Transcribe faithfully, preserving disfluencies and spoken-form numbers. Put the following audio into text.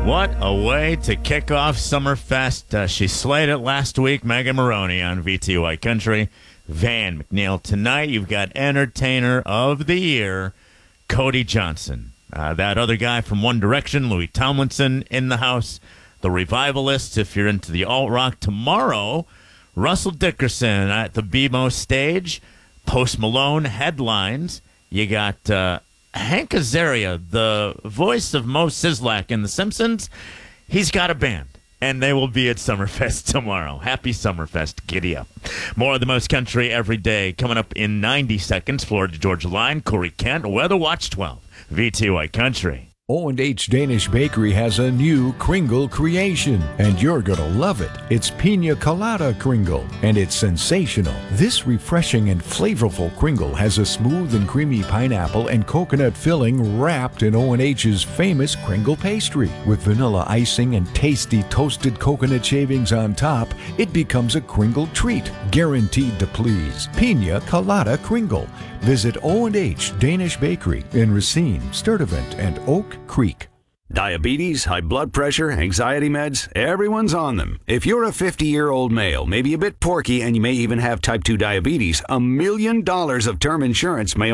What a way to kick off Summerfest. Uh, she slayed it last week, Megan Maroney on V T Y Country. Van McNeil. Tonight, you've got Entertainer of the Year, Cody Johnson. Uh, that other guy from One Direction, Louis Tomlinson, in the house. The Revivalists, if you're into the alt-rock. Tomorrow, Russell Dickerson at the B M O stage. Post Malone headlines. You got uh, Hank Azaria, the voice of Mo Sizlak in The Simpsons. He's got a band, and they will be at Summerfest tomorrow. Happy Summerfest. Giddy up. More of the most country every day. Coming up in ninety seconds, Florida Georgia Line, Corey Kent, Weather Watch twelve, V T Y Country. O and H Danish Bakery has a new Kringle creation, and you're going to love it. It's Pina Colada Kringle, and it's sensational. This refreshing and flavorful Kringle has a smooth and creamy pineapple and coconut filling wrapped in O and H's famous Kringle pastry. With vanilla icing and tasty toasted coconut shavings on top, it becomes a Kringle treat, guaranteed to please. Pina Colada Kringle. Visit O and H Danish Bakery in Racine, Sturtevant, and Oak Creek. Diabetes, high blood pressure, anxiety meds, everyone's on them. If you're a fifty-year-old male, maybe a bit porky, and you may even have type two diabetes, a million dollars of term insurance may